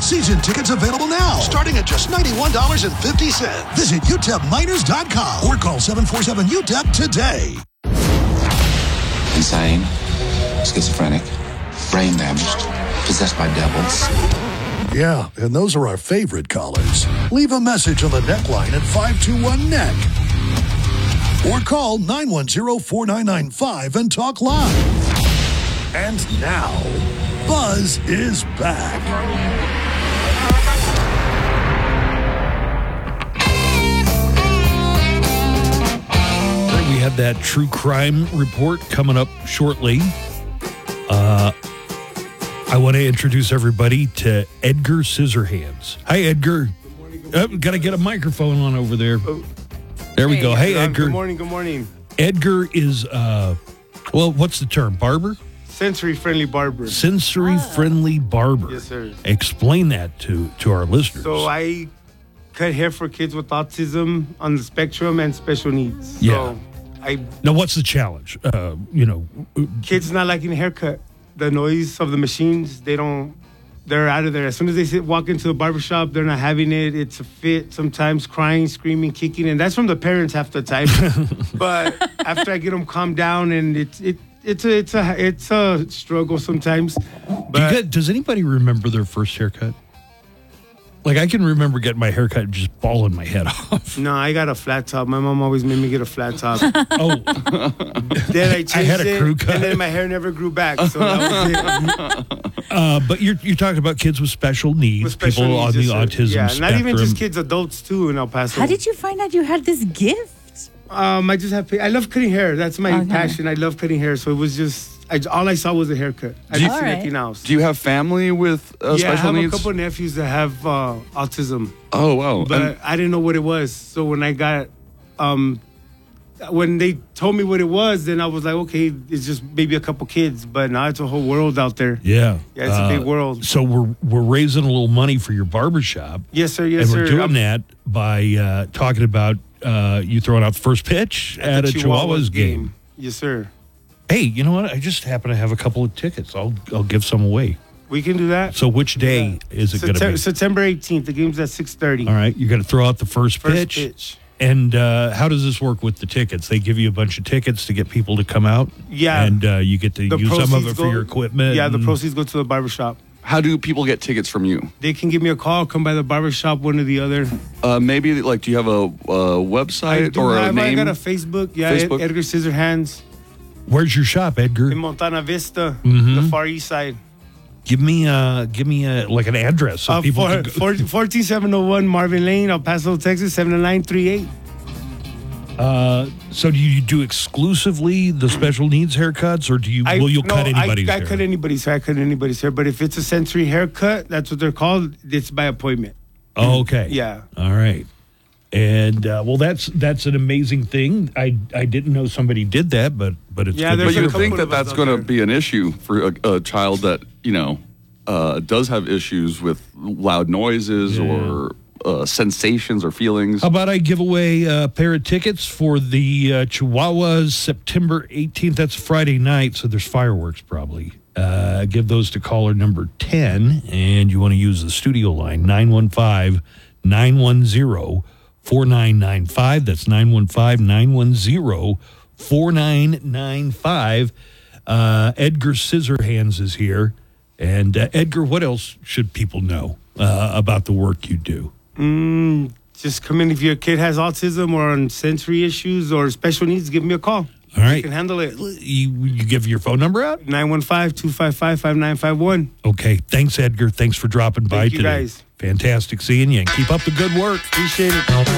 Season tickets available now, starting at just $91.50. Visit UTEPminers.com or call 747-UTEP today. Insane, schizophrenic, brain damaged, possessed by devils. Yeah, and those are our favorite callers. Leave a message on the neckline at 521-NECK. Or call 910-4995 and talk live. And now, Buzz is back. We have that true crime report coming up shortly. I want to introduce everybody to Edgar Scissorhands. Hi, Edgar. Got to get a microphone on over there. There we go. Hey, Edgar. Good morning. Edgar is, what's the term? Barber? Sensory-friendly barber. Sensory-friendly barber. Yes, sir. Explain that to our listeners. So I cut hair for kids with autism on the spectrum and special needs. Yeah. So Now, what's the challenge? Kids not liking a haircut. The noise of the machines, they're out of there. As soon as they walk into the barbershop, they're not having it. It's a fit, sometimes crying, screaming, kicking. And that's from the parents half the time. But after I get them calmed down, and it's a struggle sometimes. But Does anybody remember their first haircut? Like, I can remember getting my haircut and just balling my head off. No, I got a flat top. My mom always made me get a flat top. Oh. Then I changed had a crew cut. and then my hair never grew back. So that was it. But you're talking about kids with special needs, With special people on needs, the yes, sir. autism Yeah, spectrum. not even just kids, adults too in El Paso. How did you find out you had this gift? I just have. I love cutting hair. That's my Okay. passion. I love cutting hair. So it was just. all I saw was a haircut. I didn't see Alright. anything else. Do you have family with I special have needs? a couple of nephews that have autism, Oh, wow. but I didn't know what it was. So when I got, when they told me what it was, then I was like, okay, it's just maybe a couple kids. But now it's a whole world out there. Yeah. Yeah, it's a big world. So we're raising a little money for your barbershop. Yes, sir. Yes, And sir. we're doing that by talking about you throwing out the first pitch at the a Chihuahuas game. Yes, sir. Hey, you know what? I just happen to have a couple of tickets. I'll give some away. We can do that. So which day is it going to be? September 18th. The game's at 6:30. All right. You're going to throw out the first First pitch. pitch. And how does this work with the tickets? They give you a bunch of tickets to get people to come out? Yeah. And you get to The use some of proceeds it for go- your equipment? Yeah, the and- proceeds go to the barbershop. How do people get tickets from you? They can give me a call, come by the barbershop, one or the other. Maybe, like, do you have a website or a I name? got a Facebook. Yeah, Facebook? Edgar Scissorhands Where's your shop, Edgar? in Montana Vista, Mm-hmm. the Far East Side. Give me like an address so people can go. 14701 Marvin Lane, El Paso, Texas, 70938. So do you do exclusively the special needs haircuts, or will you cut anybody's I hair? cut anybody's hair. I cut anybody's hair. But if it's a sensory haircut, that's what they're called. It's by appointment. Oh, okay. Yeah. All right. And that's an amazing thing. I didn't know somebody did that, but it's Yeah, good. But there's you a would think couple that of us that's out going to there. be an issue for a child that, does have issues with loud noises or sensations or feelings. How about I give away a pair of tickets for the Chihuahuas September 18th? That's Friday night, so there's fireworks probably. Give those to caller number 10, and you want to use the studio line, 915-910-4995. That's 915-910-4995. Edgar Scissorhands is here. And Edgar, what else should people know about the work you do? Just come in if your kid has autism or on sensory issues or special needs. Give me a call. All right. I can handle it. You give your phone number out? 915-255-5951. Okay. Thanks, Edgar. Thanks for dropping by Thank you, today. guys. Fantastic seeing you. And keep up the good work. Appreciate it.